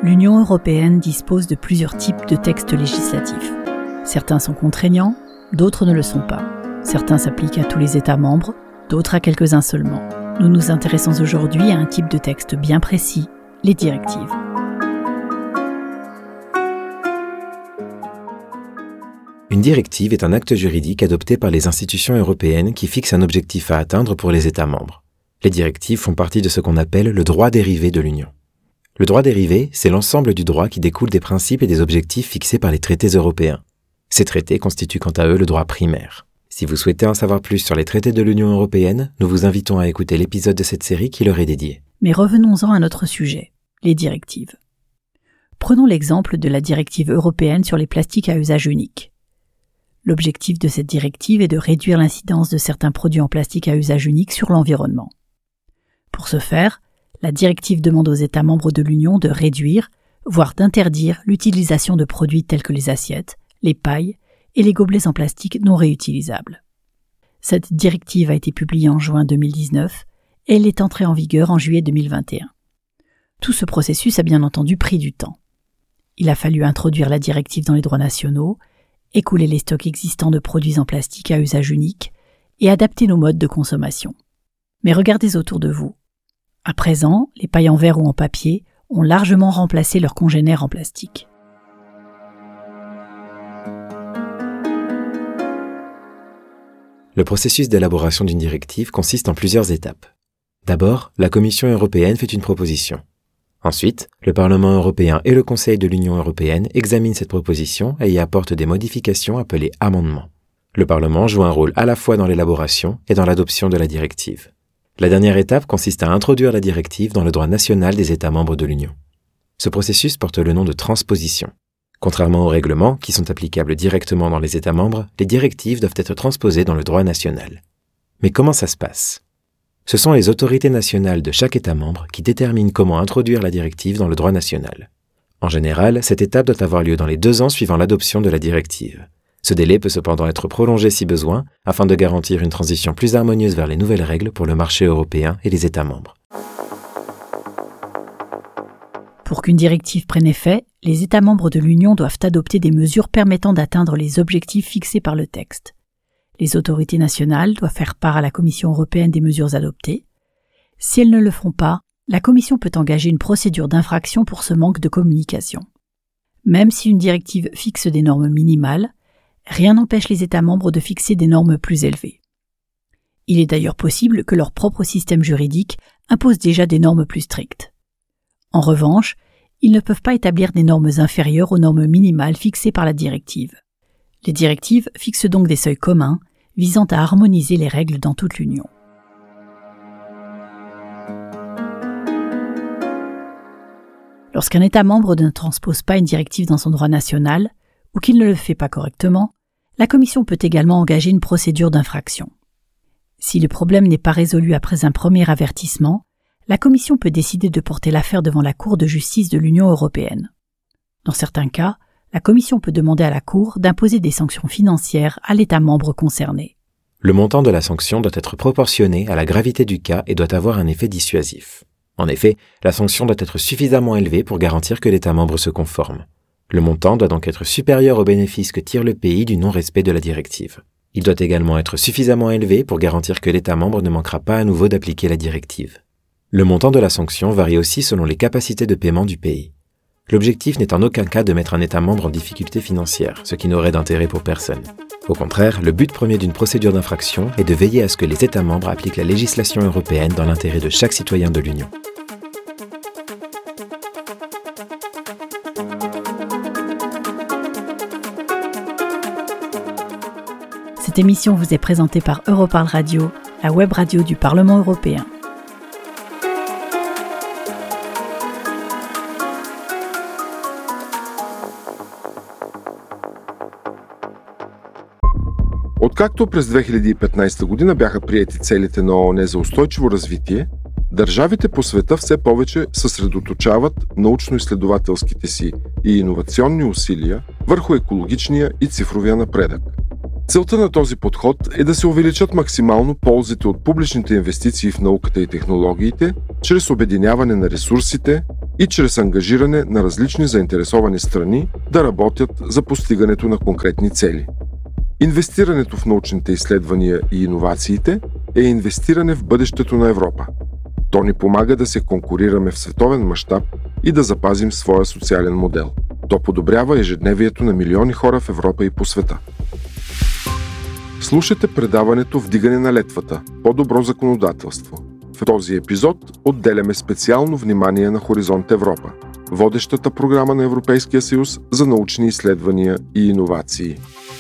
l'Union européenne dispose de plusieurs types de textes législatifs. Certains sont contraignants, d'autres ne le sont pas. Certains s'appliquent à tous les États membres, d'autres à quelques-uns seulement. Nous nous intéressons aujourd'hui à un type de texte bien précis, les directives. Une directive est un acte juridique adopté par les institutions européennes qui fixe un objectif à atteindre pour les États membres. Les directives font partie de ce qu'on appelle le droit dérivé de l'Union. Le droit dérivé, c'est l'ensemble du droit qui découle des principes et des objectifs fixés par les traités européens. Ces traités constituent quant à eux le droit primaire. Si vous souhaitez en savoir plus sur les traités de l'Union européenne, nous vous invitons à écouter l'épisode de cette série qui leur est dédié. Mais revenons-en à notre sujet, les directives. Prenons l'exemple de la directive européenne sur les plastiques à usage unique. L'objectif de cette directive est de réduire l'incidence de certains produits en plastique à usage unique sur l'environnement. Pour ce faire, la directive demande aux États membres de l'Union de réduire, voire d'interdire l'utilisation de produits tels que les assiettes, les pailles et les gobelets en plastique non réutilisables. Cette directive a été publiée en juin 2019 et elle est entrée en vigueur en juillet 2021. Tout ce processus a bien entendu pris du temps. Il a fallu introduire la directive dans les droits nationaux, écouler les stocks existants de produits en plastique à usage unique et adapter nos modes de consommation. Mais regardez autour de vous. À présent, les pailles en verre ou en papier ont largement remplacé leurs congénères en plastique. Le processus d'élaboration d'une directive consiste en plusieurs étapes. D'abord, la Commission européenne fait une proposition. Ensuite, le Parlement européen et le Conseil de l'Union européenne examinent cette proposition et y apportent des modifications appelées amendements. Le Parlement joue un rôle à la fois dans l'élaboration et dans l'adoption de la directive. La dernière étape consiste à introduire la directive dans le droit national des États membres de l'Union. Ce processus porte le nom de transposition. Contrairement aux règlements, qui sont applicables directement dans les États membres, les directives doivent être transposées dans le droit national. Mais comment ça se passe ? Ce sont les autorités nationales de chaque État membre qui déterminent comment introduire la directive dans le droit national. En général, cette étape doit avoir lieu dans les 2 ans suivant l'adoption de la directive. Ce délai peut cependant être prolongé si besoin, afin de garantir une transition plus harmonieuse vers les nouvelles règles pour le marché européen et les États membres. Pour qu'une directive prenne effet, les États membres de l'Union doivent adopter des mesures permettant d'atteindre les objectifs fixés par le texte. Les autorités nationales doivent faire part à la Commission européenne des mesures adoptées. Si elles ne le font pas, la Commission peut engager une procédure d'infraction pour ce manque de communication. Même si une directive fixe des normes minimales, rien n'empêche les États membres de fixer des normes plus élevées. Il est d'ailleurs possible que leur propre système juridique impose déjà des normes plus strictes. En revanche, ils ne peuvent pas établir des normes inférieures aux normes minimales fixées par la directive. Les directives fixent donc des seuils communs visant à harmoniser les règles dans toute l'Union. Lorsqu'un État membre ne transpose pas une directive dans son droit national, ou qu'il ne le fait pas correctement, la Commission peut également engager une procédure d'infraction. Si le problème n'est pas résolu après un premier avertissement, la Commission peut décider de porter l'affaire devant la Cour de justice de l'Union européenne. Dans certains cas, la Commission peut demander à la Cour d'imposer des sanctions financières à l'État membre concerné. Le montant de la sanction doit être proportionné à la gravité du cas et doit avoir un effet dissuasif. En effet, la sanction doit être suffisamment élevée pour garantir que l'État membre se conforme. Le montant doit donc être supérieur aux bénéfices que tire le pays du non-respect de la directive. Il doit également être suffisamment élevé pour garantir que l'État membre ne manquera pas à nouveau d'appliquer la directive. Le montant de la sanction varie aussi selon les capacités de paiement du pays. L'objectif n'est en aucun cas de mettre un État membre en difficulté financière, ce qui n'aurait d'intérêt pour personne. Au contraire, le but premier d'une procédure d'infraction est de veiller à ce que les États membres appliquent la législation européenne dans l'intérêt de chaque citoyen de l'Union. Cette émission vous est présentée par Europarl Radio, la web radio du Parlement européen. Откакто през 2015 година бяха приети целите на ООН за устойчиво развитие, държавите по света все повече съсредоточават научно-изследователските си и иновационни усилия върху екологичния и цифровия напредък. Целта на този подход е да се увеличат максимално ползите от публичните инвестиции в науката и технологиите, чрез обединяване на ресурсите, и чрез ангажиране на различни заинтересовани страни да работят за постигането на конкретни цели. Инвестирането в научните изследвания и иновациите е инвестиране в бъдещето на Европа. То ни помага да се конкурираме в световен мащаб и да запазим своя социален модел. То подобрява ежедневието на милиони хора в Европа и по света. Слушате предаването "Вдигане на летвата. По-добро законодателство". В този епизод отделяме специално внимание на Хоризонт Европа, водещата програма на Европейския съюз за научни изследвания и иновации.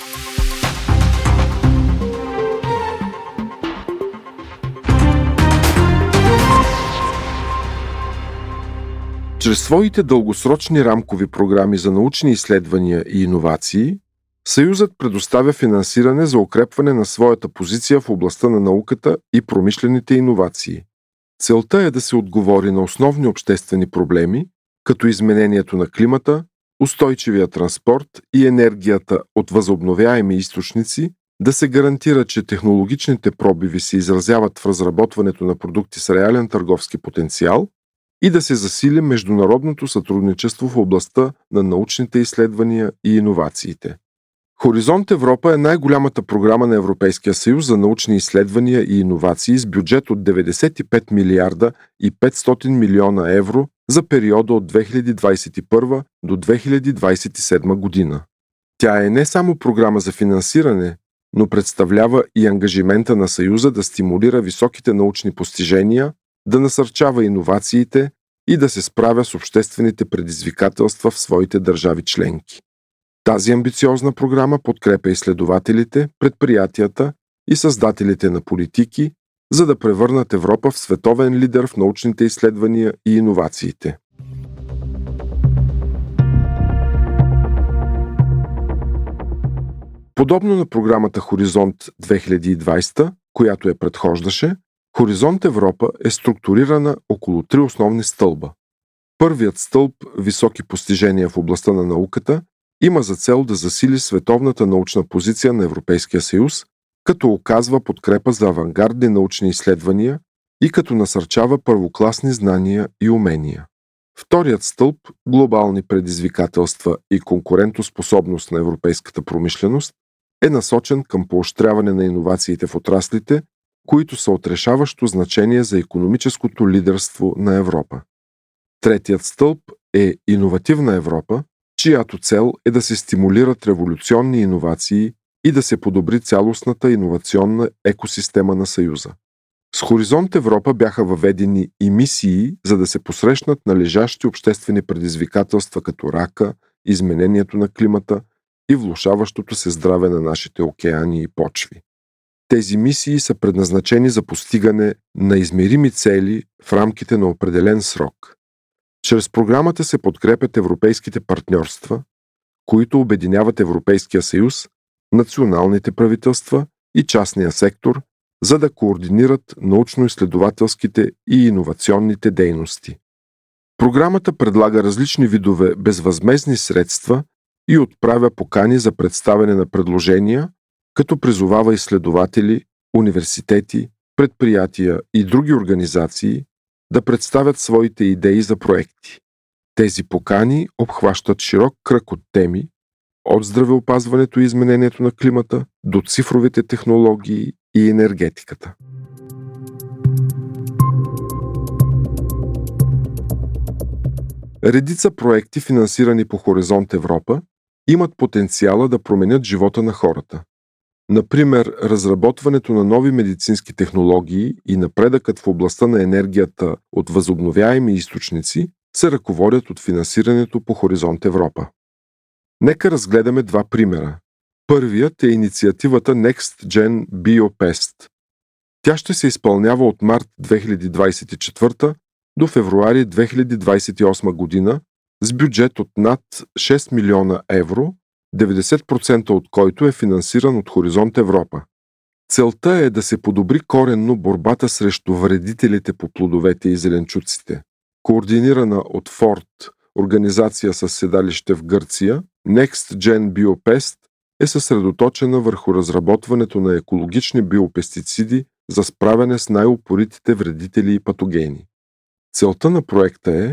Чрез своите дългосрочни рамкови програми за научни изследвания и иновации, Съюзът предоставя финансиране за укрепване на своята позиция в областта на науката и промишлените иновации. Целта е да се отговори на основни обществени проблеми, като изменението на климата, устойчивия транспорт и енергията от възобновяеми източници, да се гарантира, че технологичните пробиви се изразяват в разработването на продукти с реален търговски потенциал и да се засили международното сътрудничество в областта на научните изследвания и иновациите. Хоризонт Европа е най-голямата програма на Европейския съюз за научни изследвания и иновации с бюджет от 95 милиарда и 500 милиона евро за периода от 2021 до 2027 година. Тя е не само програма за финансиране, но представлява и ангажимента на Съюза да стимулира високите научни постижения, да насърчава иновациите и да се справя с обществените предизвикателства в своите държави членки. Тази амбициозна програма подкрепя изследователите, предприятията и създателите на политики, за да превърнат Европа в световен лидер в научните изследвания и иновациите. Подобно на програмата Хоризонт 2020, която я предхождаше, Хоризонт Европа е структурирана около три основни стълба. Първият стълб – високи постижения в областта на науката – има за цел да засили световната научна позиция на Европейския съюз, като оказва подкрепа за авангардни научни изследвания и като насърчава първокласни знания и умения. Вторият стълб – глобални предизвикателства и конкурентоспособност на европейската промишленост – е насочен към поощряване на иновациите в отраслите, които са от решаващо значение за икономическото лидерство на Европа. Третият стълб е иновативна Европа, чиято цел е да се стимулират революционни иновации и да се подобри цялостната иновационна екосистема на Съюза. С Хоризонт Европа бяха въведени и мисии, за да се посрещнат належащи обществени предизвикателства като рака, изменението на климата и влошаващото се здраве на нашите океани и почви. Тези мисии са предназначени за постигане на измерими цели в рамките на определен срок. Чрез програмата се подкрепят европейските партньорства, които обединяват Европейския съюз, националните правителства и частния сектор, за да координират научно-изследователските и иновационните дейности. Програмата предлага различни видове безвъзмездни средства и отправя покани за представяне на предложения, като призовава изследователи, университети, предприятия и други организации да представят своите идеи за проекти. Тези покани обхващат широк кръг от теми, от здравеопазването и изменението на климата до цифровите технологии и енергетиката. Редица проекти, финансирани по Хоризонт Европа, имат потенциала да променят живота на хората. Например, разработването на нови медицински технологии и напредъкът в областта на енергията от възобновяеми източници се ръководят от финансирането по Хоризонт Европа. Нека разгледаме два примера. Първият е инициативата Next Gen BioPest. Тя ще се изпълнява от март 2024 до февруари 2028 година с бюджет от над 6 милиона евро, 90% от който е финансиран от Хоризонт Европа. Целта е да се подобри коренно борбата срещу вредителите по плодовете и зеленчуците. Координирана от Форд, организация със седалище в Гърция, Next Gen BioPest е съсредоточена върху разработването на екологични биопестициди за справяне с най-упоритите вредители и патогени. Целта на проекта е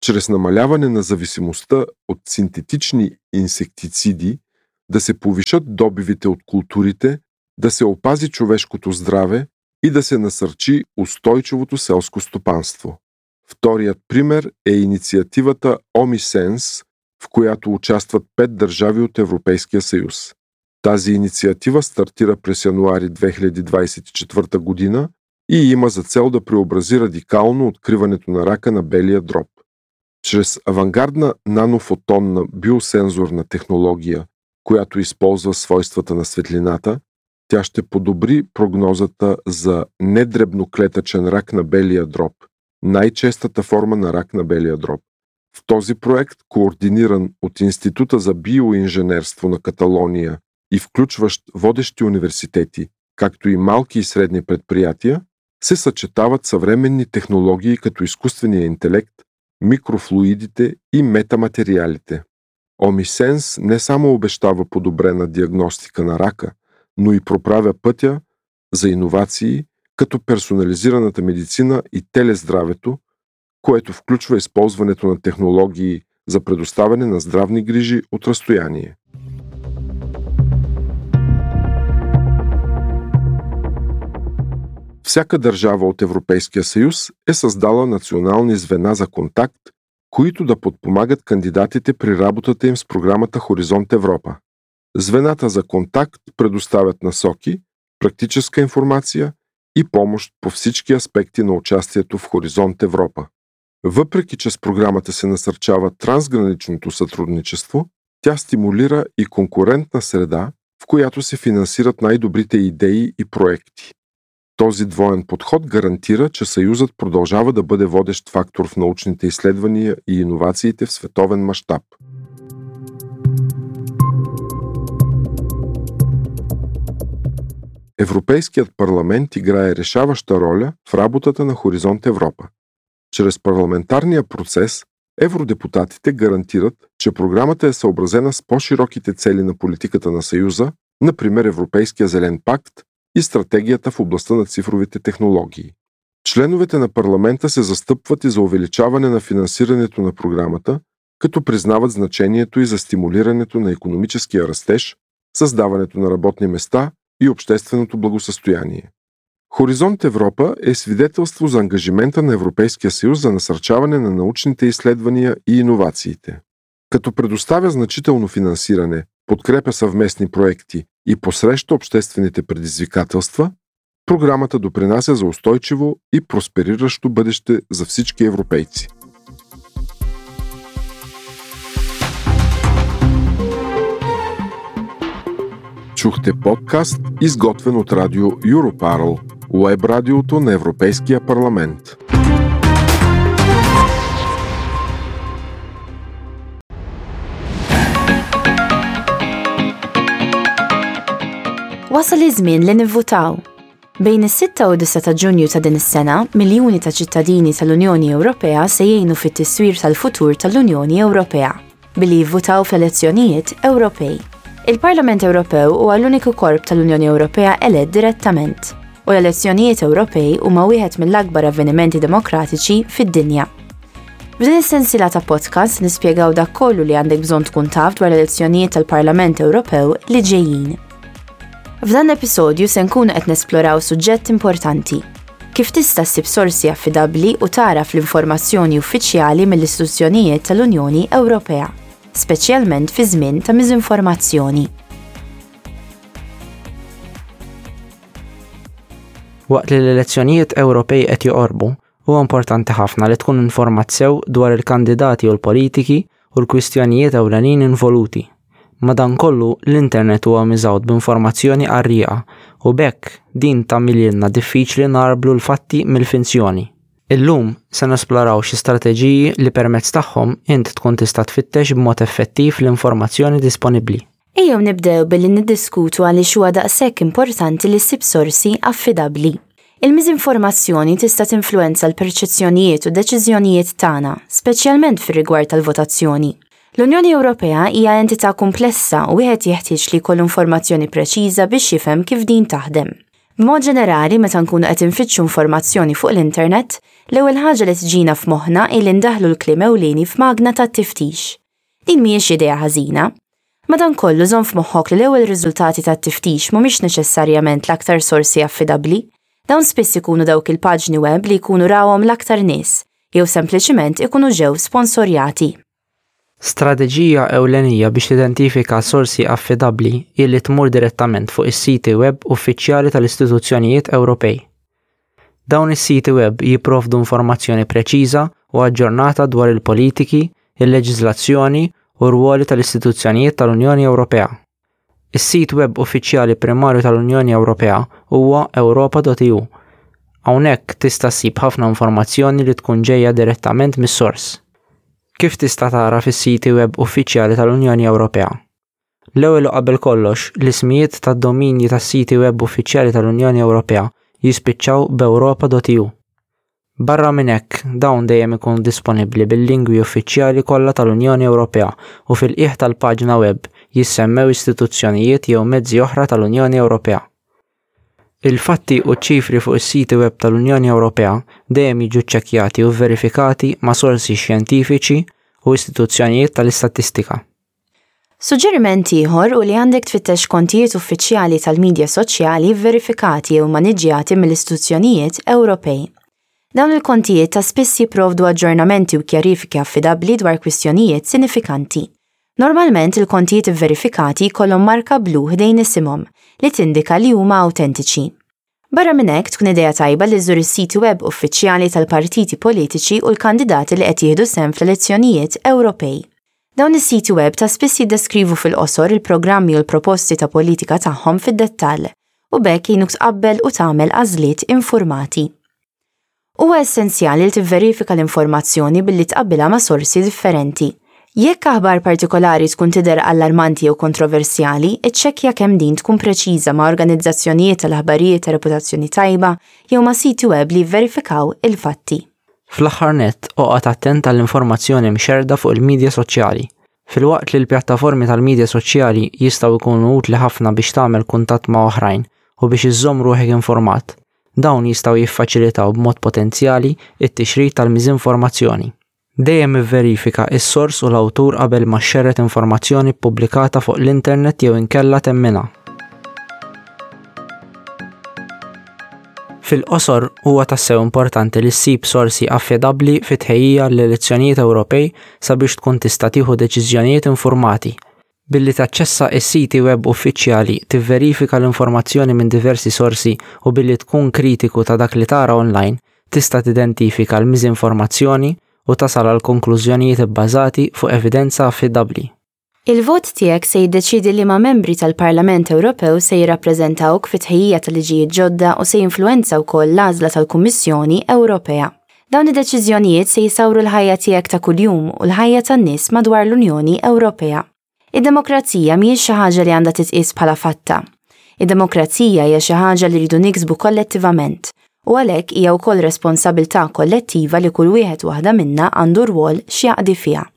чрез намаляване на зависимостта от синтетични инсектициди, да се повишат добивите от културите, да се опази човешкото здраве и да се насърчи устойчивото селско стопанство. Вторият пример е инициативата OMISENS, в която участват 5 държави от Европейския съюз. Тази инициатива стартира през януари 2024 година и има за цел да преобрази радикално откриването на рака на белия дроб. Чрез авангардна нанофотонна биосензорна технология, която използва свойствата на светлината, тя ще подобри прогнозата за недребноклетъчен рак на белия дроб, най-честата форма на рак на белия дроб. В този проект, координиран от Института за биоинженерство на Каталония и включващ водещи университети, както и малки и средни предприятия, се съчетават съвременни технологии като изкуствения интелект, микрофлуидите и метаматериалите. OMISENS не само обещава подобрена диагностика на рака, но и проправя пътя за иновации, като персонализираната медицина и телездравето, което включва използването на технологии за предоставяне на здравни грижи от разстояние. Всяка държава от Европейския съюз е създала национални звена за контакт, които да подпомагат кандидатите при работата им с програмата Хоризонт Европа. Звената за контакт предоставят насоки, практическа информация и помощ по всички аспекти на участието в Хоризонт Европа. Въпреки че с програмата се насърчава трансграничното сътрудничество, тя стимулира и конкурентна среда, в която се финансират най-добрите идеи и проекти. Този двоен подход гарантира, че Съюзът продължава да бъде водещ фактор в научните изследвания и иновациите в световен мащаб. Европейският парламент играе решаваща роля в работата на Хоризонт Европа. Чрез парламентарния процес евродепутатите гарантират, че програмата е съобразена с по-широките цели на политиката на Съюза, например Европейския зелен пакт и стратегията в областта на цифровите технологии. Членовете на парламента се застъпват и за увеличаване на финансирането на програмата, като признават значението и за стимулирането на икономическия растеж, създаването на работни места и общественото благосъстояние. Хоризонт Европа е свидетелство за ангажимента на Европейския съюз за насърчаване на научните изследвания и иновациите. Като предоставя значително финансиране, подкрепя съвместни проекти и посреща обществените предизвикателства, програмата допринася за устойчиво и проспериращо бъдеще за всички европейци. Чухте подкаст, изготвен от радио Europarl, уеб радиото на Европейския парламент. Wasal iż-żmien li nivvutaw. Bejn is-6 u 9 ta' Ġunju ta' din is-sena, miljuni ta' ċittadini tal-Unjoni Ewropea se jgħinu fit-tiswir tal-futur tal-Unjoni Ewropea billi jivvutaw fl-elezzjonijiet Ewropej. Il-Parlament Ewropew huwa l-uniku korp tal-Unjoni Ewropea elett direttament u l-elezzjonijiet Ewropej huma wieħed mill-akbar avvenimenti demokratiċi fid-dinja. B'din is-sensiela ta' podcast nispjegaw dak kollu li għandek bżonn tkun taf dwar l-elezzjonijiet tal-Parlament Ewropew li ġejjin. F'dan l-episodju se nkunu qed nesploraw suġġett importanti. Kif tista' ssib sorsi affidabbli u taraf l-informazzjoni uffiċjali mill-istituzzjonijiet tal-Unjoni Ewropea, speċjalment fi żmien ta' miżinformazzjoni. Waqt li l-elezzjonijiet Ewropej qed joqorbu, huwa importanti ħafna li tkun informat sew dwar il-kandidati u l-politiki u l-kwistjonijiet ewlenin involuti. Madankollu l-internet huwa miżgħud b'informazzjoni qarrieqa u bekk din tagħmililna diffiċli narblu l-fatti mill-finzjoni. Illum se nesploraw xi strateġiji li permezz tagħhom int tkun tista' tfittex b'mod effettiv l-informazzjoni disponibbli. Ejjew nibdew billi niddiskutu għaliex huwa daqshekk importanti li ssib sorsi affidabbli. Il-miżinformazzjoni tista' tinfluwenza l-perċezzjonijiet u deċiżjonijiet tagħna, speċjalment fir-rigward tal-votazzjoni. L-Unjoni Ewropea hija entità komplessa u wieħed jeħtieġ li jkollu informazzjoni preċiża biex jifhem kif din taħdem. B'mod ġenerali, meta nkunu qed infittxu informazzjoni fuq l-internet, l-ewwel ħaġa li tġina f'moħħna hi li ndaħlu l-kliem ewlieni f'magna tat-tiftix. Din mhijiex idea ħażina. Madankollu żomm f'moħħok li l-ewwel riżultati tat-tiftix mhumiex neċessarjament l-aktar sorsi affidabbli. Dawn spiss ikunu dawk il-paġni web li jkunu rawhom l-aktar nies, jew sempliċiment ikunu ġew sponsorjati. Strateġija ewlenija biex tidentifika sorsi affidabbli hi li tmur direttament fuq is-siti web uffiċjali tal-istituzzjonijiet Ewropej. Dawn is-siti web jipprovdu informazzjoni preċiża u aġġornata dwar il-politiki, il-leġiżlazzjoni u r-ruoli tal-istituzzjonijiet tal-Unjoni Ewropea. Is-sit web uffiċjali primarju tal-Unjoni Ewropea huwa europa.eu. Hawnhekk tista' ssib ħafna informazzjoni li tkun ġejja direttament mis-sors. Kif tista' tara fis-siti web uffiċjali tal-Unjoni Ewropea? L-ewwel qabel kollox, l-ismijiet tad-dominji tas-siti web uffiċjali tal-Unjoni Ewropea jispiċċaw b'Europa.eu. Barra minn hekk, dawn dejjem ikunu disponibbli bil-lingwi uffiċjali kollha tal-Unjoni Ewropea u fil-qiegħ tal-paġna web jissemmew istituzzjonijiet jew mezzi oħra tal-Unjoni Ewropea. Il-fatti u ċifri fuq is-siti web tal-Unjoni Ewropea dejjem jiġu ċċekkjati u verifikati ma' sorsi xjentifiċi u istituzzjonijiet tal-istatistika. Suġġeriment ieħor u li għandek tfittex kontijiet uffiċjali tal-midja soċjali verifikati jew maniġġjati mill-istituzzjonijiet Ewropej. Dawn il-kontijiet ta' spiss jipprovdu aġġornamenti u kjarifiki affidabbli dwar kwistjonijiet sinifikanti. Normalment il-kontijiet verifikati jkollhom marka blu ħdejn isimhom li tindika li huma awtentiċi. Barra minn hekk tkun idea tajba li żżur is-siti web uffiċjali tal-partiti politiċi u l-kandidati li qed jieħdu sehem fl-elezzjonijiet Ewropej. Dawn is-siti web ta' spiss jiddeskrivu fil-qosor il-programmi u l-proposti ta' politika tagħhom fid-dettall u bekk jgħinuk tqabbel u tagħmel għażliet informati. Huwa essenzjali li tivverifika l-informazzjoni billi tqabbilha ma' sorsi differenti. Jekk aħbar partikolari tkun tidher allarmanti jew kontroversjali, iċċekkja kemm din tkun preċiża ma' organizzazzjonijiet tal-aħbarijiet ta' reputazzjoni tajba jew ma' siti web li jverifikaw il-fatti. Fl-aħħar nett, oqgħod attent għall-informazzjoni mxerda fuq il-midja soċjali. Filwaqt li l-pjattaformi tal-midja soċjali jistgħu jkunu utli ħafna biex tagħmel kuntatt ma' oħrajn u biex iżżomm ruħek informat. Dawn jistgħu jiffaċilitaw b'mod potenzjali it-tixrid tal-miżinformazzjoni. Dejjem ivverifika s-sors u l-awtur qabel ma xxerret informazzjoni ppubblikata fuq l-internet jew inkella temminha. Fil-qosor huwa tassew importanti li ssib sorsi affidabbli fit-tħejjija l-elezzjonijiet Ewropej sabiex tkun tista' tieħu deċiżjonijiet informati. Billi taċċessa s-siti web uffiċjali tivverifika l-informazzjoni minn diversi sorsi u billi tkun kritiku ta' dak li tara online, tista' tidentifika l-miżinformazzjoni u tasal għal konklużjonijiet bbażati fuq evidenza affidabbli. Il-vot tiegħek se jiddeċiedi li ma' membri tal-Parlament Ewropew se jirrappreżentawk fit-tħejjija tal-liġijiet ġodda u se jinfluwenza wkoll l-għażla tal-Kummissjoni Ewropea. Dawn id-deċiżjonijiet se jisawru l-ħajja tiegħek ta' kuljum u l-ħajja tan-nies madwar l-Unjoni Ewropea. Id-demokrazija mhijiex xi ħaġa li għandha titqies bħala fatta. Id-demokrazija hija xi ħaġa li rridu niksbu kollettivament u għalhekk hija wkoll responsabbiltà kollettiva li kull wieħed waħda minnha għandu rwol x'jaqdi fiha.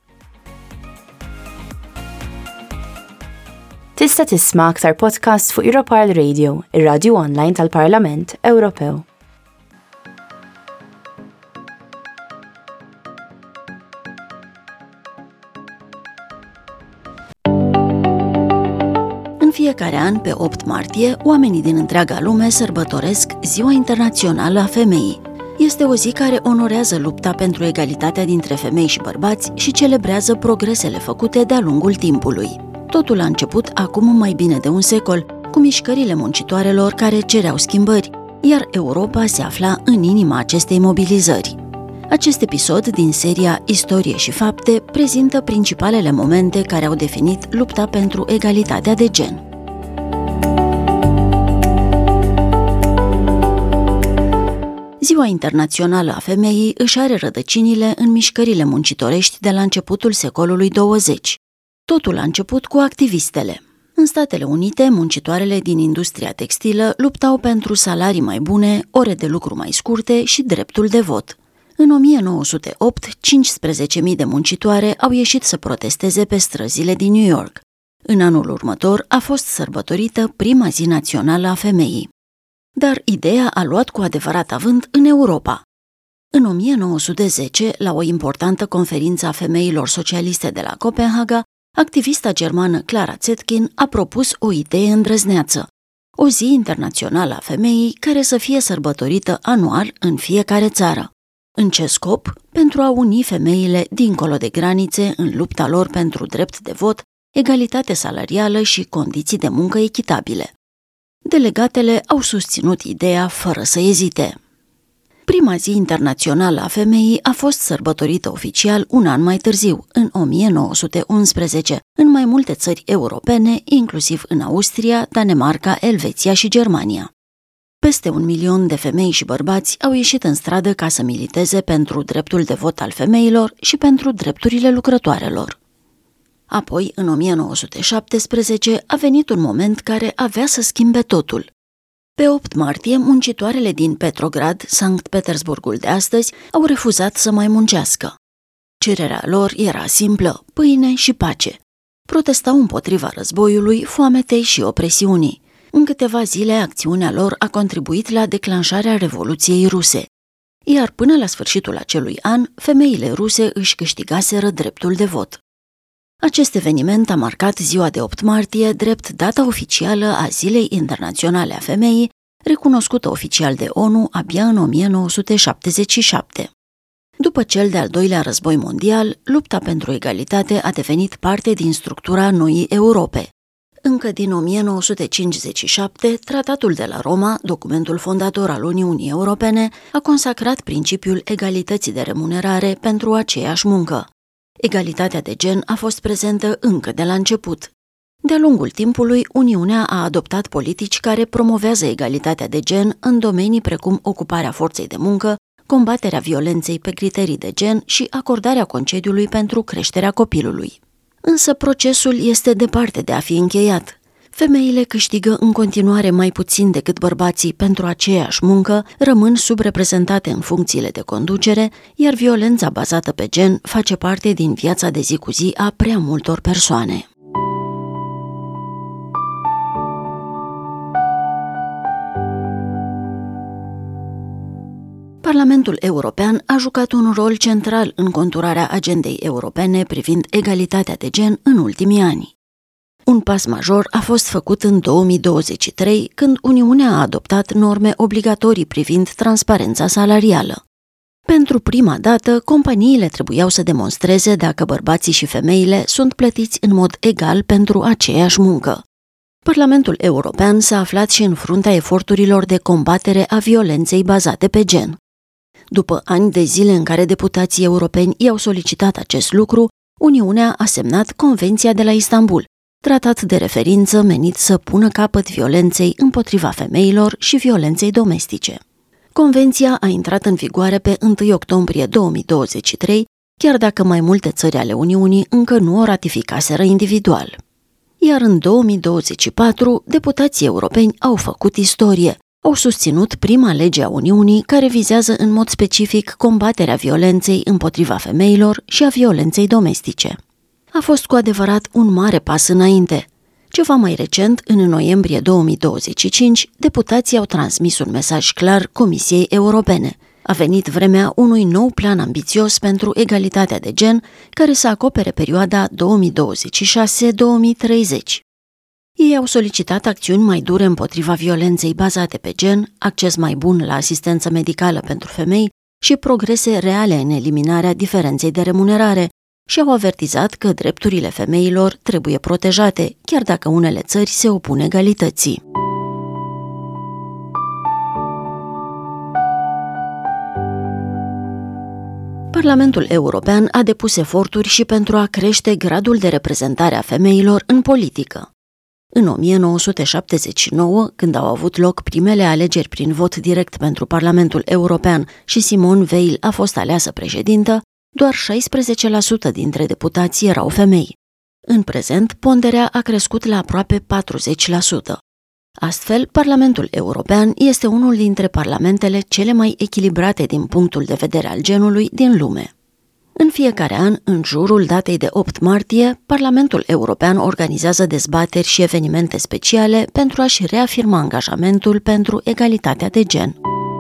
Tista' tisma' aktar podcast fuq Europarl Radio, ir-radju online tal-Parlament Ewropew. În fiecare an, pe 8 martie, oamenii din întreaga lume sărbătoresc Ziua Internațională a Femeii. Este o zi care onorează lupta pentru egalitatea dintre femei și bărbați și celebrează progresele făcute de-a lungul timpului. Totul a început acum mai bine de un secol, cu mișcările muncitoarelor care cereau schimbări, iar Europa se afla în inima acestei mobilizări. Acest episod din seria Istorie și fapte prezintă principalele momente care au definit lupta pentru egalitatea de gen. Ziua Internațională a Femeii își are rădăcinile în mișcările muncitorești de la începutul secolului 20. Totul a început cu activistele. În Statele Unite, muncitoarele din industria textilă luptau pentru salarii mai bune, ore de lucru mai scurte și dreptul de vot. În 1908, 15.000 de muncitoare au ieșit să protesteze pe străzile din New York. În anul următor a fost sărbătorită prima zi națională a femeii. dar ideea a luat cu adevărat avânt în Europa. În 1910, la o importantă conferință a femeilor socialiste de la Copenhaga, activista germană Clara Zetkin a propus o idee îndrăzneață, o zi internațională a femeii care să fie sărbătorită anual în fiecare țară. În ce scop? Pentru a uni femeile dincolo de granițe în lupta lor pentru drept de vot, egalitate salarială și condiții de muncă echitabile. Delegatele au susținut ideea fără să ezite. Prima zi internațională a femeii a fost sărbătorită oficial un an mai târziu, în 1911, în mai multe țări europene, inclusiv în Austria, Danemarca, Elveția și Germania. Peste 1 milion de femei și bărbați au ieșit în stradă ca să militeze pentru dreptul de vot al femeilor și pentru drepturile lucrătoarelor. Apoi, în 1917, a venit un moment care avea să schimbe totul. Pe 8 martie, muncitoarele din Petrograd, Sankt Petersburgul de astăzi, au refuzat să mai muncească. Cererea lor era simplă, pâine și pace. Protestau împotriva războiului, foametei și opresiunii. În câteva zile, acțiunea lor a contribuit la declanșarea Revoluției ruse. Iar până la sfârșitul acelui an, femeile ruse își câștigaseră dreptul de vot. Acest eveniment a marcat ziua de 8 martie drept data oficială a Zilei Internaționale a Femeii, recunoscută oficial de ONU abia în 1977. După cel de-al doilea război mondial, lupta pentru egalitate a devenit parte din structura noii Europe. Încă din 1957, Tratatul de la Roma, documentul fondator al Uniunii Europene, a consacrat principiul egalității de remunerare pentru aceeași muncă. Egalitatea de gen a fost prezentă încă de la început. De-a lungul timpului, Uniunea a adoptat politici care promovează egalitatea de gen în domenii precum ocuparea forței de muncă, combaterea violenței pe criterii de gen și acordarea concediului pentru creșterea copilului. Însă procesul este departe de a fi încheiat. Femeile câștigă în continuare mai puțin decât bărbații pentru aceeași muncă, rămân subreprezentate în funcțiile de conducere, iar violența bazată pe gen face parte din viața de zi cu zi a prea multor persoane. Parlamentul European a jucat un rol central în conturarea agendei europene privind egalitatea de gen în ultimii ani. Un pas major a fost făcut în 2023, când Uniunea a adoptat norme obligatorii privind transparența salarială. Pentru prima dată, companiile trebuiau să demonstreze dacă bărbații și femeile sunt plătiți în mod egal pentru aceeași muncă. Parlamentul European s-a aflat și în fruntea eforturilor de combatere a violenței bazate pe gen. După ani de zile în care deputații europeni i-au solicitat acest lucru, Uniunea a semnat Convenția de la Istanbul, tratat de referință menit să pună capăt violenței împotriva femeilor și violenței domestice. Convenția a intrat în vigoare pe 1 octombrie 2023, chiar dacă mai multe țări ale Uniunii încă nu o ratificaseră individual. Iar în 2024, deputații europeni au făcut istorie, au susținut prima lege a Uniunii care vizează în mod specific combaterea violenței împotriva femeilor și a violenței domestice. A fost cu adevărat un mare pas înainte. Ceva mai recent, în noiembrie 2025, deputații au transmis un mesaj clar Comisiei Europene. A venit vremea unui nou plan ambițios pentru egalitatea de gen, care să acopere perioada 2026-2030. Ei au solicitat acțiuni mai dure împotriva violenței bazate pe gen, acces mai bun la asistență medicală pentru femei și progrese reale în eliminarea diferenței de remunerare, și au avertizat că drepturile femeilor trebuie protejate, chiar dacă unele țări se opun egalității. Parlamentul European a depus eforturi și pentru a crește gradul de reprezentare a femeilor în politică. În 1979, când au avut loc primele alegeri prin vot direct pentru Parlamentul European și Simone Veil a fost aleasă președintă, doar 16% dintre deputați erau femei. În prezent, ponderea a crescut la aproape 40%. Astfel, Parlamentul European este unul dintre parlamentele cele mai echilibrate din punctul de vedere al genului din lume. În fiecare an, în jurul datei de 8 martie, Parlamentul European organizează dezbateri și evenimente speciale pentru a-și reafirma angajamentul pentru egalitatea de gen.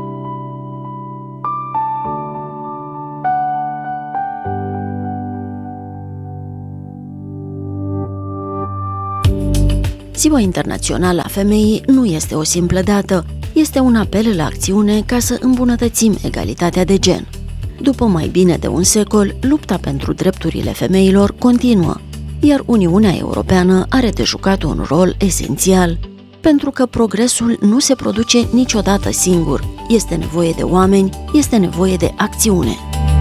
Ziua Internațională a Femeii nu este o simplă dată, este un apel la acțiune ca să îmbunătățim egalitatea de gen. După mai bine de un secol, lupta pentru drepturile femeilor continuă, iar Uniunea Europeană are de jucat un rol esențial, pentru că progresul nu se produce niciodată singur, este nevoie de oameni, este nevoie de acțiune.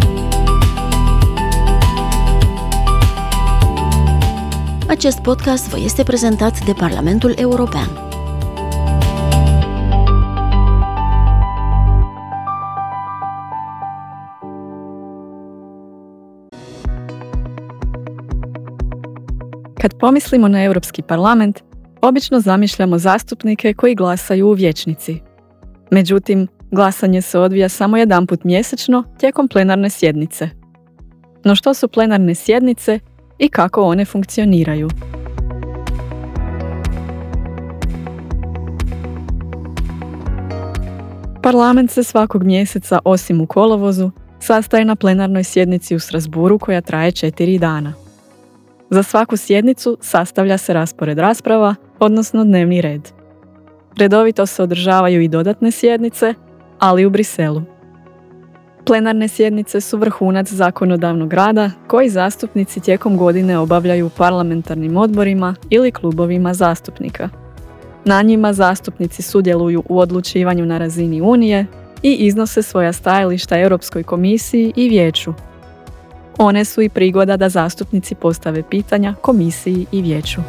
Acest podcast vă este prezentat de Parlamentul European. Kad pomislimo na Europski parlament, obično zamišljamo zastupnike koji glasaju u vijećnici. Međutim, glasanje se odvija samo jedanput mjesečno tijekom plenarne sjednice. No što su plenarne sjednice i kako one funkcioniraju? Parlament se svakog mjeseca, osim u kolovozu, sastaje na plenarnoj sjednici u Strasbourgu koja traje 4 dana. Za svaku sjednicu sastavlja se raspored rasprava, odnosno dnevni red. Redovito se održavaju i dodatne sjednice, ali u Briselu. Plenarne sjednice su vrhunac zakonodavnog rada koji zastupnici tijekom godine obavljaju u parlamentarnim odborima ili klubovima zastupnika. Na njima zastupnici sudjeluju u odlučivanju na razini Unije i iznose svoja stajališta Europskoj komisiji i vijeću. One su i prigoda da zastupnici postave pitanja komisiji i vijeću.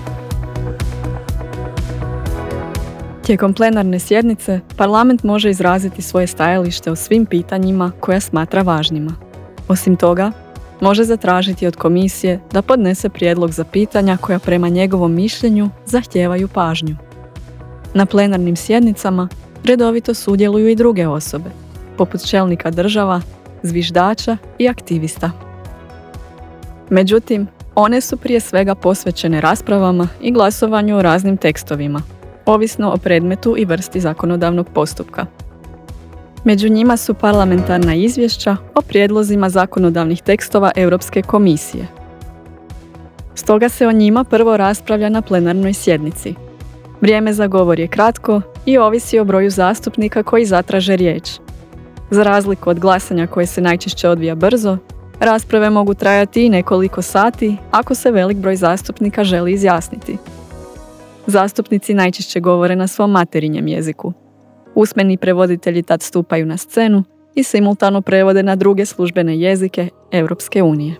Tijekom plenarne sjednice, parlament može izraziti svoje stajalište o svim pitanjima koja smatra važnima. Osim toga, može zatražiti od komisije da podnese prijedlog za pitanja koja prema njegovom mišljenju zahtijevaju pažnju. Na plenarnim sjednicama redovito sudjeluju i druge osobe, poput čelnika država, zviždača i aktivista. Međutim, one su prije svega posvećene raspravama i glasovanju o raznim tekstovima, ovisno o predmetu i vrsti zakonodavnog postupka. Među njima su parlamentarna izvješća o prijedlozima zakonodavnih tekstova Europske komisije. Stoga se o njima prvo raspravlja na plenarnoj sjednici. Vrijeme za govor je kratko i ovisi o broju zastupnika koji zatraže riječ. Za razliku od glasanja koje se najčešće odvija brzo, rasprave mogu trajati i nekoliko sati ako se velik broj zastupnika želi izjasniti. Zastupnici najčešće govore na svom materinjem jeziku. Usmeni prevoditelji tad stupaju na scenu i simultano prevode na druge službene jezike Europske unije.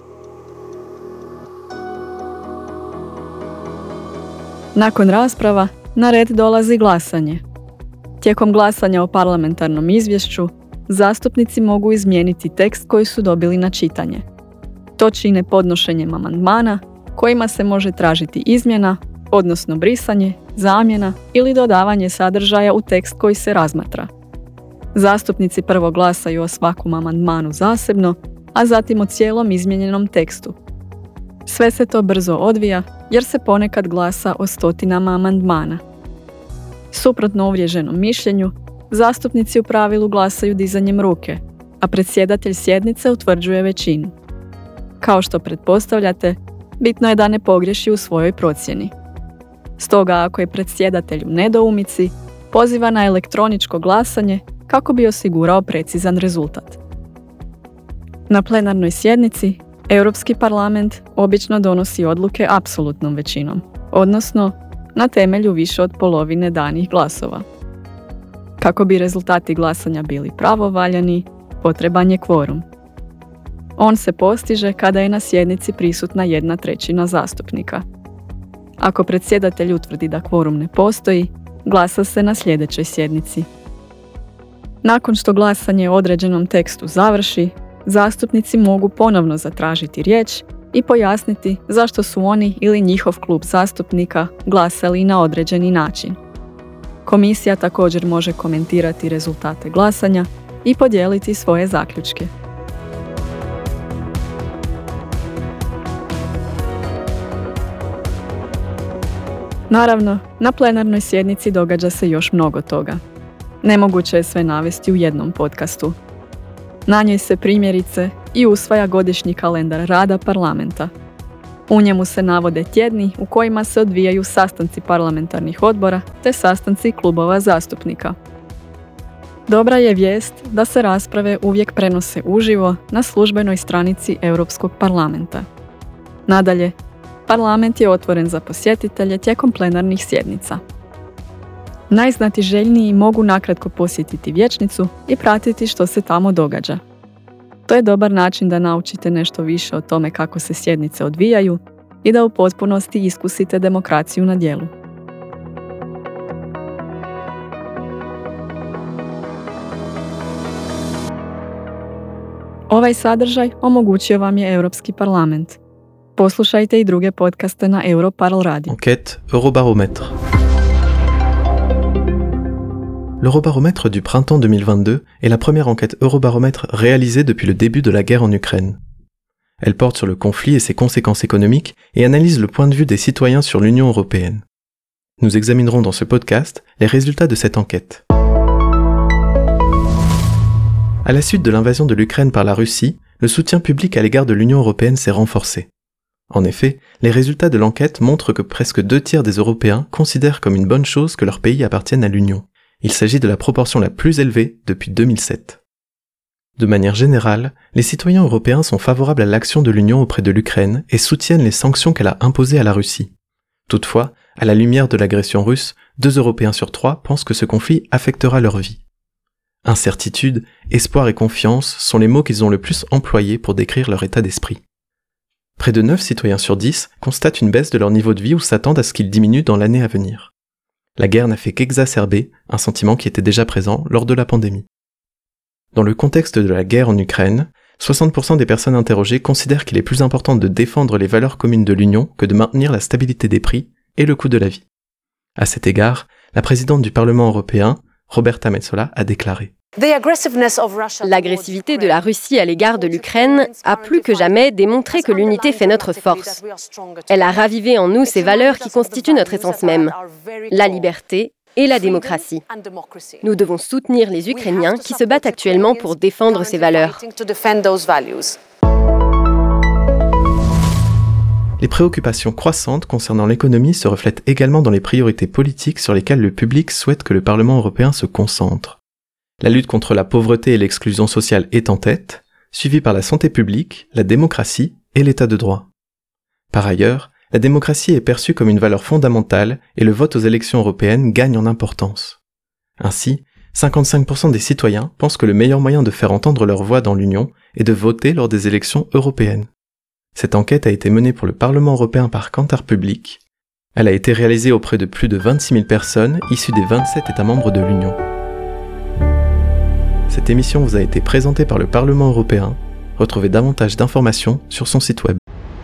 Nakon rasprava, na red dolazi glasanje. Tijekom glasanja o parlamentarnom izvješću, zastupnici mogu izmijeniti tekst koji su dobili na čitanje. To čine podnošenjem amandmana, kojima se može tražiti izmjena, odnosno brisanje, zamjena ili dodavanje sadržaja u tekst koji se razmatra. Zastupnici prvo glasaju o svakom amandmanu zasebno, a zatim o cijelom izmijenjenom tekstu. Sve se to brzo odvija jer se ponekad glasa o stotinama amandmana. Suprotno uvriježenom mišljenju, zastupnici u pravilu glasaju dizanjem ruke, a predsjedatelj sjednice utvrđuje većinu. Kao što pretpostavljate, bitno je da ne pogriješi u svojoj procjeni. Stoga, ako je predsjedatelj u nedoumici, poziva na elektroničko glasanje kako bi osigurao precizan rezultat. Na plenarnoj sjednici, Europski parlament obično donosi odluke apsolutnom većinom, odnosno na temelju više od polovine danih glasova. Kako bi rezultati glasanja bili pravovaljani, potreban je kvorum. On se postiže kada je na sjednici prisutna 1/3 zastupnika. Ako predsjedatelj utvrdi da kvorum ne postoji, glasa se na sljedećoj sjednici. Nakon što glasanje o određenom tekstu završi, zastupnici mogu ponovno zatražiti riječ i pojasniti zašto su oni ili njihov klub zastupnika glasali na određeni način. Komisija također može komentirati rezultate glasanja i podijeliti svoje zaključke. Naravno, na plenarnoj sjednici događa se još mnogo toga. Nemoguće je sve navesti u jednom podcastu. Na njoj se primjerice i usvaja godišnji kalendar rada parlamenta. U njemu se navode tjedni u kojima se odvijaju sastanci parlamentarnih odbora te sastanci klubova zastupnika. Dobra je vijest da se rasprave uvijek prenose uživo na službenoj stranici Europskog parlamenta. Nadalje, parlament je otvoren za posjetitelje tijekom plenarnih sjednica. Najznatiželjniji mogu nakratko posjetiti vijećnicu i pratiti što se tamo događa. To je dobar način da naučite nešto više o tome kako se sjednice odvijaju i da u potpunosti iskusite demokraciju na djelu. Ovaj sadržaj omogućio vam je Europski parlament. Poslušajte i druge podcaste na Europarl Radio. Enquête Eurobaromètre. L'Eurobaromètre du printemps 2022 est la première enquête Eurobaromètre réalisée depuis le début de la guerre en Ukraine. Elle porte sur le conflit et ses conséquences économiques et analyse le point de vue des citoyens sur l'Union européenne. Nous examinerons dans ce podcast les résultats de cette enquête. À la suite de l'invasion de l'Ukraine par la Russie, le soutien public à l'égard de l'Union européenne s'est renforcé. En effet, les résultats de l'enquête montrent que presque 2/3 des Européens considèrent comme une bonne chose que leur pays appartienne à l'Union. Il s'agit de la proportion la plus élevée depuis 2007. De manière générale, les citoyens européens sont favorables à l'action de l'Union auprès de l'Ukraine et soutiennent les sanctions qu'elle a imposées à la Russie. Toutefois, à la lumière de l'agression russe, 2 Européens sur 3 pensent que ce conflit affectera leur vie. Incertitude, espoir et confiance sont les mots qu'ils ont le plus employés pour décrire leur état d'esprit. Près de 9 citoyens sur 10 constatent une baisse de leur niveau de vie ou s'attendent à ce qu'il diminue dans l'année à venir. La guerre n'a fait qu'exacerber un sentiment qui était déjà présent lors de la pandémie. Dans le contexte de la guerre en Ukraine, 60% des personnes interrogées considèrent qu'il est plus important de défendre les valeurs communes de l'Union que de maintenir la stabilité des prix et le coût de la vie. À cet égard, la présidente du Parlement européen, Roberta Metsola, a déclaré: L'agressivité de la Russie à l'égard de l'Ukraine a plus que jamais démontré que l'unité fait notre force. Elle a ravivé en nous ces valeurs qui constituent notre essence même, la liberté et la démocratie. Nous devons soutenir les Ukrainiens qui se battent actuellement pour défendre ces valeurs. Les préoccupations croissantes concernant l'économie se reflètent également dans les priorités politiques sur lesquelles le public souhaite que le Parlement européen se concentre. La lutte contre la pauvreté et l'exclusion sociale est en tête, suivie par la santé publique, la démocratie et l'état de droit. Par ailleurs, la démocratie est perçue comme une valeur fondamentale et le vote aux élections européennes gagne en importance. Ainsi, 55% des citoyens pensent que le meilleur moyen de faire entendre leur voix dans l'Union est de voter lors des élections européennes. Cette enquête a été menée pour le Parlement européen par Kantar Public. Elle a été réalisée auprès de plus de 26 000 personnes issues des 27 États membres de l'Union. Cette émission vous a été présentée par le Parlement européen. Retrouvez davantage d'informations sur son site web.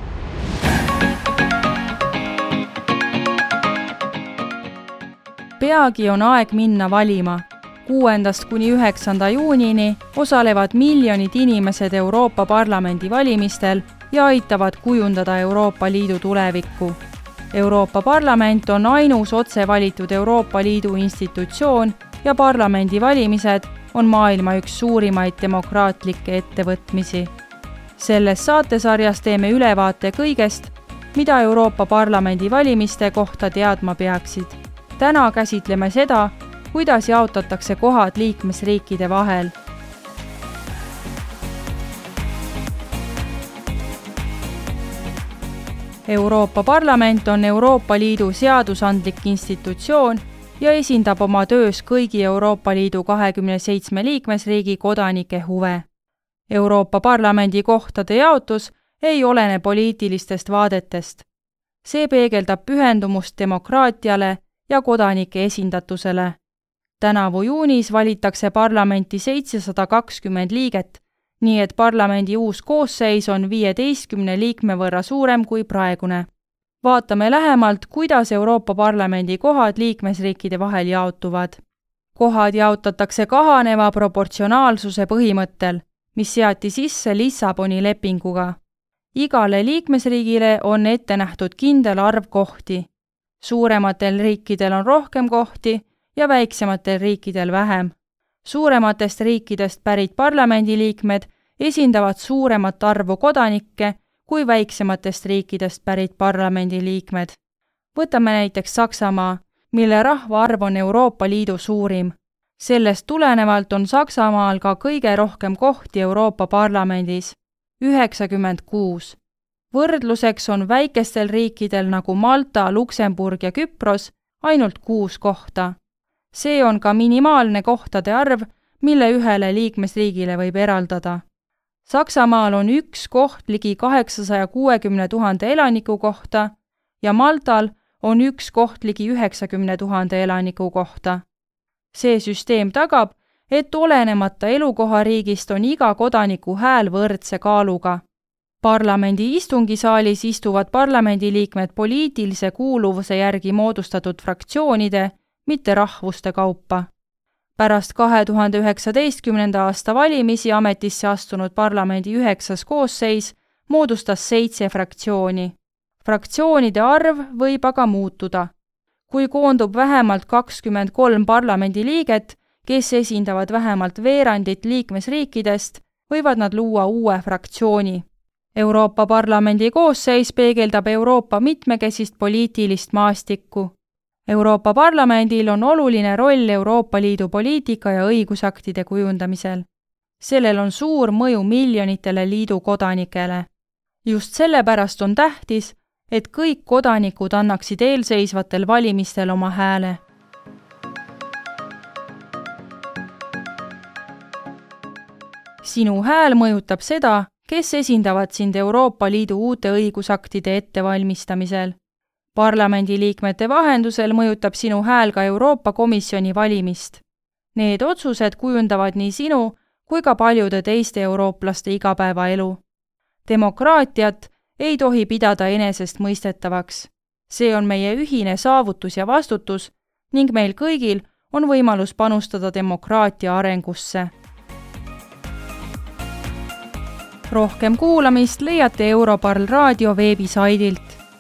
Peagi on aeg minna valima. 6. kuni 9. juunini osalevad miljonid inimesed Euroopa Parlamendi valimistel ja aitavad kujundada Euroopa Liidu tulevikku. Euroopa Parlament on ainus otse valitud Euroopa Liidu institutsioon ja parlamendivalimised on maailma üks suurimaid demokraatlikke ettevõtmisi. Selles saatesarjas teeme ülevaate kõigest, mida Euroopa Parlamendi valimiste kohta teadma peaksid. Täna käsitleme seda, kuidas jaotatakse kohad liikmesriikide vahel. Euroopa Parlament on Euroopa Liidu seadusandlik institutsioon ja esindab oma töös kõigi Euroopa Liidu 27 liikmesriigi kodanike huve. Euroopa Parlamendi kohtade jaotus ei olene poliitilistest vaadetest. See peegeldab pühendumust demokraatiale ja kodanike esindatusele. Tänavu juunis valitakse parlamenti 720 liiget, nii et parlamendi uus koosseis on 15 liikme võrra suurem kui praegune. Vaatame lähemalt, kuidas Euroopa Parlamendi kohad liikmesriikide vahel jaotuvad. Kohad jaotatakse kahaneva proportsionaalsuse põhimõttel, mis seati sisse Lissaboni lepinguga. Igale liikmesriigile on ette nähtud kindel arv kohti. suurematel riikidel on rohkem kohti ja väiksematel riikidel vähem. Suurematest riikidest pärit parlamendiliikmed esindavad suuremat arvu kodanikke kui väiksematest riikidest pärit parlamendiliikmed. Võtame näiteks Saksamaa, mille rahvaarv on Euroopa Liidu suurim. Sellest tulenevalt on Saksamaal ka kõige rohkem kohti Euroopa Parlamendis, 96. Võrdluseks on väikestel riikidel nagu Malta, Luksemburg ja Küpros ainult 6 kohta. See on ka minimaalne kohtade arv, mille ühele liikmesriigile võib eraldada. Saksamaal on 1 koht ligi 860 000 elaniku kohta ja Maltal on 1 koht ligi 90 000 elaniku kohta. See süsteem tagab, et olenemata elukohariigist on iga kodaniku hääl võrdse kaaluga. Parlamendi istungisaalis istuvad parlamendiliikmed poliitilise kuuluvuse järgi moodustatud fraktsioonide, mitte rahvuste kaupa. Pärast 2019. aasta valimisi ametisse astunud parlamendi 9. koosseis moodustas 7 fraktsiooni. Fraktsioonide arv võib aga muutuda. Kui koondub vähemalt 23 parlamendiliiget, kes esindavad vähemalt veerandit liikmesriikidest, võivad nad luua uue fraktsiooni. Euroopa Parlamendi koosseis peegeldab Euroopa mitmekesist poliitilist maastikku. Euroopa Parlamendil on oluline roll Euroopa Liidu poliitika ja õigusaktide kujundamisel. Sellel on suur mõju miljonitele liidu kodanikele. Just sellepärast on tähtis, et kõik kodanikud annaksid eelseisvatel valimistel oma hääle. Sinu hääl mõjutab seda, kes esindavad sind Euroopa Liidu uute õigusaktide ettevalmistamisel. Parlamendiliikmete vahendusel mõjutab sinu hääl ka Euroopa Komisjoni valimist. Need otsused kujundavad nii sinu kui ka paljude teiste eurooplaste igapäevaelu. Demokraatiat ei tohi pidada enesestmõistetavaks. See on meie ühine saavutus ja vastutus ning meil kõigil on võimalus panustada demokraatia arengusse. Rohkem kuulamist leiate Europarl raadio veebisaidilt.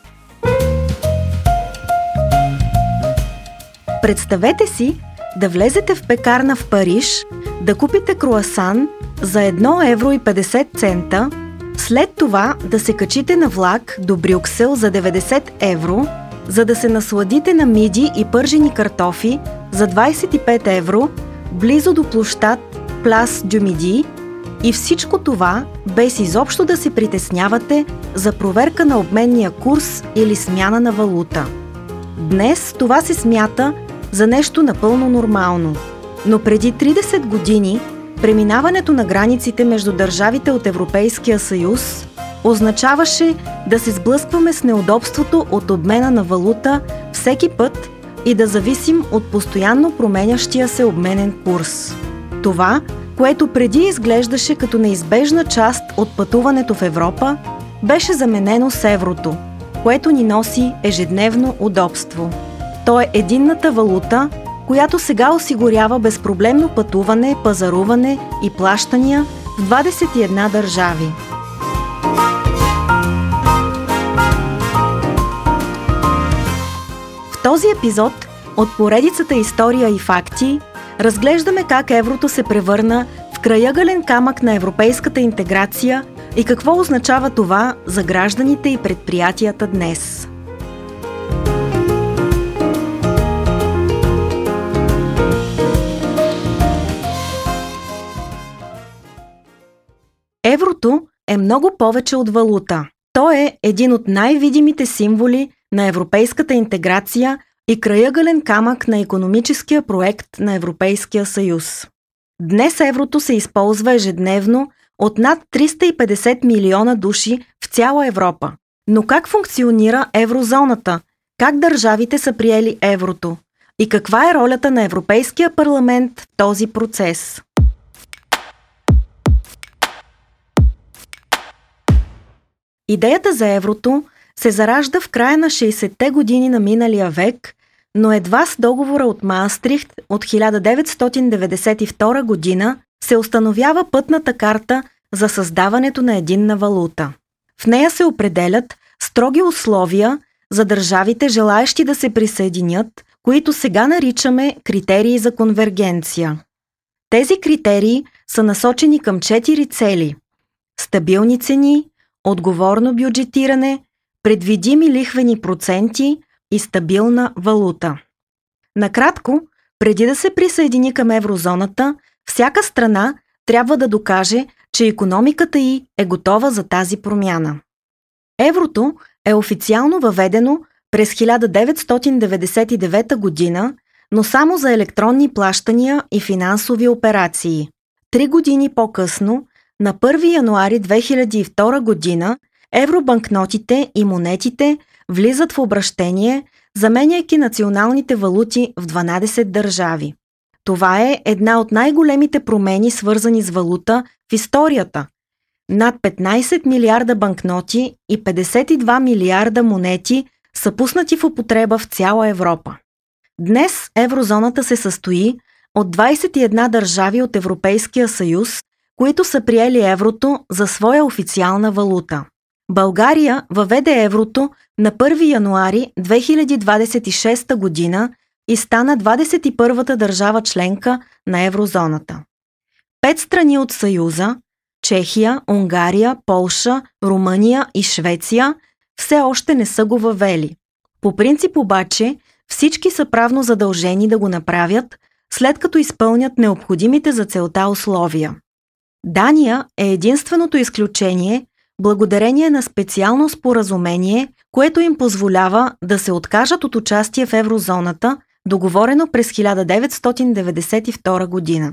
Представете си да влезете в пекарна в Париж, да купите круасан за 1,50 евро, след това да се качите на влак до Брюксел за 90 евро, за да се насладите на миди и пържени картофи за 25 евро, близо до площад Плас дю Миди, и всичко това без изобщо да се притеснявате за проверка на обменния курс или смяна на валута. Днес това се смята за нещо напълно нормално, но преди 30 години преминаването на границите между държавите от Европейския съюз означаваше да се сблъскваме с неудобството от обмена на валута всеки път и да зависим от постоянно променящия се обменен курс. Това, което преди изглеждаше като неизбежна част от пътуването в Европа, беше заменено с еврото, което ни носи ежедневно удобство. То е единната валута, която сега осигурява безпроблемно пътуване, пазаруване и плащания в 21 държави. В този епизод от поредицата История и факти разглеждаме как еврото се превърна в крайъгълен камък на европейската интеграция и какво означава това за гражданите и предприятията днес. Еврото е много повече от валута. То е един от най-видимите символи на европейската интеграция и крайъгълен камък на икономическия проект на Европейския съюз. Днес еврото се използва ежедневно от над 350 милиона души в цяла Европа. Но как функционира еврозоната? Как държавите са приели еврото? И каква е ролята на Европейския парламент в този процес? Идеята за еврото се заражда в края на 60-те години на миналия век, но едва с договора от Маастрихт от 1992 година се установява пътната карта за създаването на единна валута. В нея се определят строги условия за държавите, желаещи да се присъединят, които сега наричаме критерии за конвергенция. Тези критерии са насочени към 4 цели – стабилни цени, отговорно бюджетиране, предвидими лихвени проценти и стабилна валута. Накратко, преди да се присъедини към еврозоната, всяка страна трябва да докаже, че икономиката й е готова за тази промяна. Еврото е официално въведено през 1999 година, но само за електронни плащания и финансови операции. 3 години по-късно, на 1 януари 2002 година, евробанкнотите и монетите влизат в обращение, заменяйки националните валути в 12 държави. Това е една от най-големите промени, свързани с валута в историята. Над 15 милиарда банкноти и 52 милиарда монети са пуснати в употреба в цяла Европа. Днес еврозоната се състои от 21 държави от Европейския съюз, които са приели еврото за своя официална валута. България въведе еврото на 1 януари 2026 година и стана 21-та държава членка на еврозоната. 5 страни от Съюза – Чехия, Унгария, Полша, Румъния и Швеция – все още не са го въвели. По принцип обаче всички са правно задължени да го направят, след като изпълнят необходимите за целта условия. Дания е единственото изключение, благодарение на специално споразумение, което им позволява да се откажат от участие в еврозоната, договорено през 1992 година.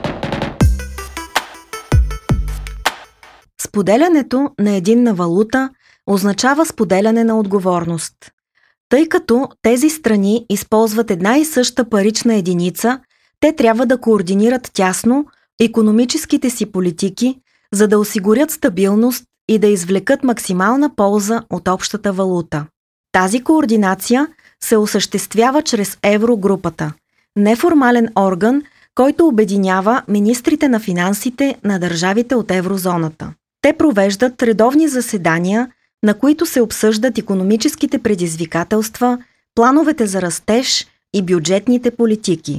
Споделянето на единна валута означава споделяне на отговорност. Тъй като тези страни използват една и съща парична единица, те трябва да координират тясно икономическите си политики, за да осигурят стабилност и да извлекат максимална полза от общата валута. Тази координация се осъществява чрез Еврогрупата, неформален орган, който обединява министрите на финансите на държавите от еврозоната. Те провеждат редовни заседания, на които се обсъждат икономическите предизвикателства, плановете за растеж и бюджетните политики.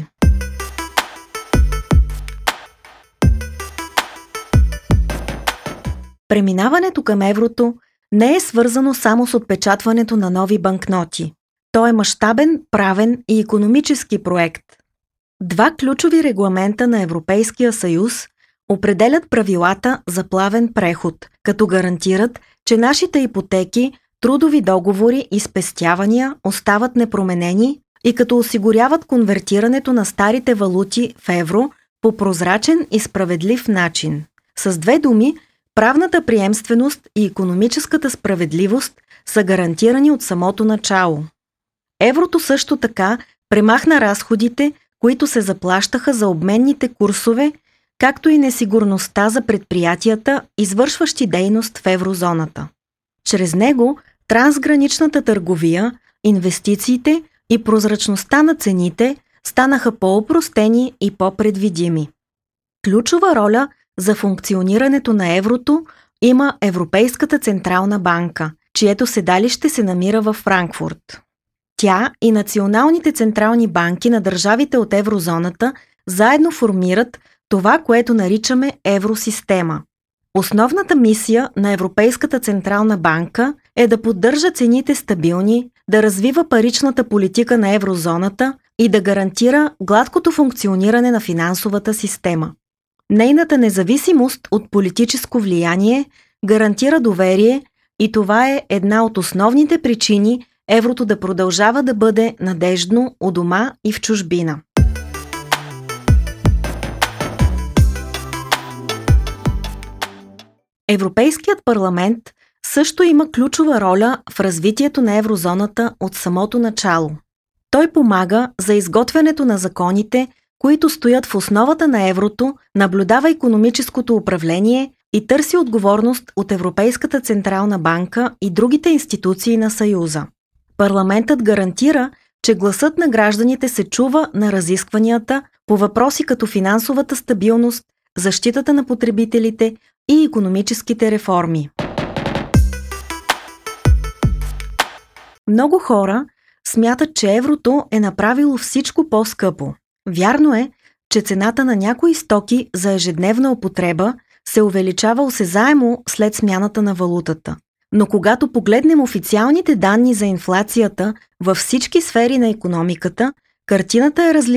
Преминаването към еврото не е свързано само с отпечатването на нови банкноти. То е мащабен, правен и икономически проект. 2 ключови регламента на Европейския съюз определят правилата за плавен преход, като гарантират, че нашите ипотеки, трудови договори и спестявания остават непроменени и като осигуряват конвертирането на старите валути в евро по прозрачен и справедлив начин. С 2 думи, правната приемственост и икономическата справедливост са гарантирани от самото начало. Еврото също така премахна разходите, които се заплащаха за обменните курсове, както и несигурността за предприятията, извършващи дейност в еврозоната. Чрез него трансграничната търговия, инвестициите и прозрачността на цените станаха по-опростени и по-предвидими. Ключова роля за функционирането на еврото има Европейската централна банка, чието седалище се намира във Франкфурт. Тя и националните централни банки на държавите от еврозоната заедно формират това, което наричаме евросистема. Основната мисия на Европейската централна банка е да поддържа цените стабилни, да развива паричната политика на еврозоната и да гарантира гладкото функциониране на финансовата система. Нейната независимост от политическо влияние гарантира доверие и това е една от основните причини еврото да продължава да бъде надеждно у дома и в чужбина. Европейският парламент също има ключова роля в развитието на еврозоната от самото начало. Той помага за изготвянето на законите, които стоят в основата на еврото, наблюдава икономическото управление и търси отговорност от Европейската централна банка и другите институции на Съюза. Парламентът гарантира, че гласът на гражданите се чува на разискванията по въпроси като финансовата стабилност, защитата на потребителите и икономическите реформи. Много хора смятат, че еврото е направило всичко по-скъпо. Вярно е, че цената на някои стоки за ежедневна употреба се увеличава осезаемо след смяната на валутата. Но когато погледнем официалните данни за инфлацията във всички сфери на икономиката, картината е различна.